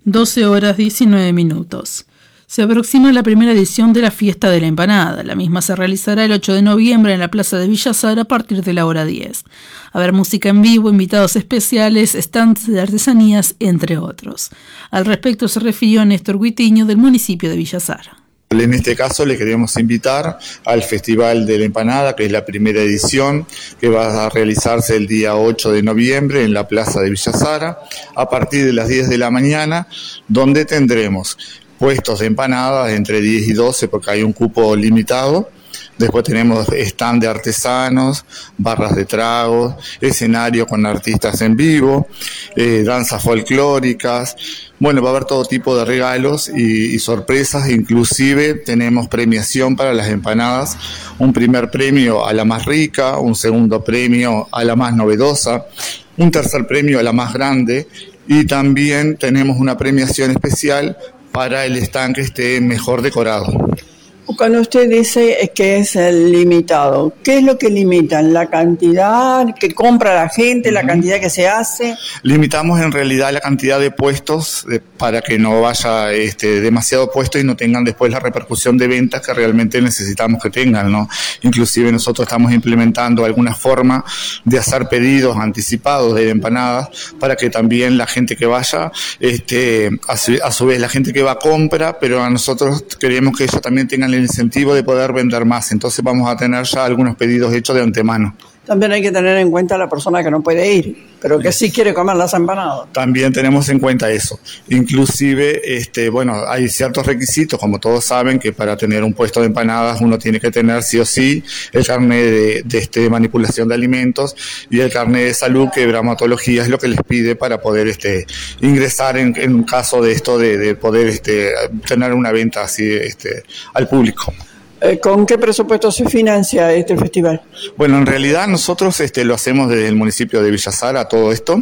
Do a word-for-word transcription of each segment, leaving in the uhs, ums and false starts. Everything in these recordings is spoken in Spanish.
doce horas diecinueve minutos. Se aproxima la primera edición de la Fiesta de la Empanada. La misma se realizará el ocho de noviembre en la Plaza de Villa Sara a partir de la hora diez. Habrá música en vivo, invitados especiales, stands de artesanías, entre otros. Al respecto se refirió Néstor Guitiño del municipio de Villa Sara. En este caso le queremos invitar al Festival de la Empanada, que es la primera edición, que va a realizarse el día ocho de noviembre en la Plaza de Villa Sara, a partir de las diez de la mañana, donde tendremos puestos de empanadas entre diez y doce, porque hay un cupo limitado. Después tenemos stand de artesanos, barras de tragos, escenario con artistas en vivo, eh, danzas folclóricas. Bueno, va a haber todo tipo de regalos y, y sorpresas. Inclusive tenemos premiación para las empanadas. Un primer premio a la más rica, un segundo premio a la más novedosa, un tercer premio a la más grande y también tenemos una premiación especial para el stand que esté mejor decorado. Cuando usted dice que es limitado, ¿qué es lo que limitan? ¿La cantidad que compra la gente, uh-huh. la cantidad que se hace? Limitamos en realidad la cantidad de puestos de, para que no vaya este, demasiado puesto y no tengan después la repercusión de ventas que realmente necesitamos que tengan, ¿no? Inclusive nosotros estamos implementando alguna forma de hacer pedidos anticipados de empanadas para que también la gente que vaya, este, a su, a su vez la gente que va compra, pero a nosotros queremos que ellos también tengan el incentivo de poder vender más. Entonces vamos a tener ya algunos pedidos hechos de antemano. También hay que tener en cuenta a la persona que no puede ir, pero que sí quiere comer las empanadas. También tenemos en cuenta eso. Inclusive, este, bueno, hay ciertos requisitos, como todos saben, que para tener un puesto de empanadas uno tiene que tener sí o sí el carnet de, de este, manipulación de alimentos y el carnet de salud, que bromatología es lo que les pide para poder este, ingresar en, en un caso de esto de, de poder este, tener una venta así este, al público. ¿Con qué presupuesto se financia este festival? Bueno, en realidad nosotros este, lo hacemos desde el municipio de Villa Sara, todo esto.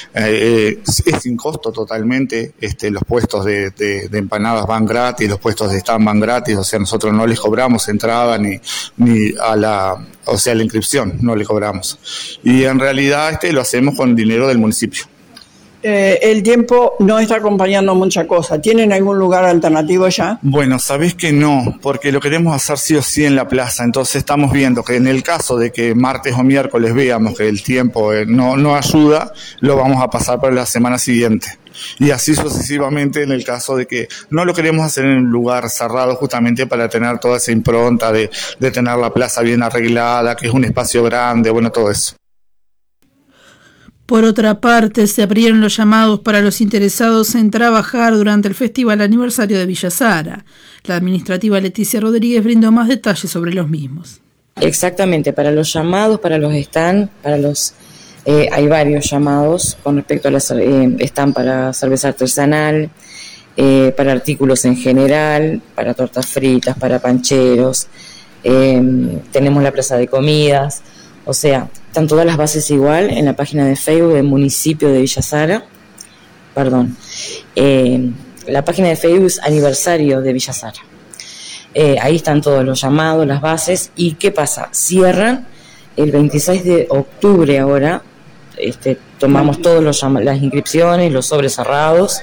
Eh, es, es sin costo totalmente. Este, los puestos de, de, de empanadas van gratis, los puestos de stand van gratis. O sea, nosotros no les cobramos entrada ni, ni a la, o sea, la inscripción, no le cobramos. Y en realidad este, lo hacemos con dinero del municipio. Eh, el tiempo no está acompañando mucha cosa. ¿Tienen algún lugar alternativo ya? Bueno, sabés que no, porque lo queremos hacer sí o sí en la plaza. Entonces estamos viendo que en el caso de que martes o miércoles veamos que el tiempo eh, no, no ayuda, lo vamos a pasar para la semana siguiente. Y así sucesivamente en el caso de que no lo queremos hacer en un lugar cerrado, justamente para tener toda esa impronta de, de tener la plaza bien arreglada, que es un espacio grande, bueno, todo eso. Por otra parte, se abrieron los llamados para los interesados en trabajar durante el Festival Aniversario de Villa Sara. La administrativa Leticia Rodríguez brindó más detalles sobre los mismos. Exactamente, para los llamados, para los stand, para los eh, hay varios llamados con respecto a las eh, stand para cerveza artesanal, eh, para artículos en general, para tortas fritas, para pancheros, eh, tenemos la plaza de comidas. O sea, están todas las bases igual en la página de Facebook del municipio de Villa Sara. Perdón. Eh, la página de Facebook es Aniversario de Villa Sara. Eh, ahí están todos los llamados, las bases. ¿Y qué pasa? Cierran el veintiséis de octubre ahora. Este, tomamos todas las inscripciones, los sobres cerrados.